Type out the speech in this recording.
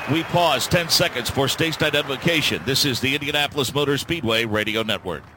We pause 10 seconds for station identification. This is the Indianapolis Motor Speedway Radio Network.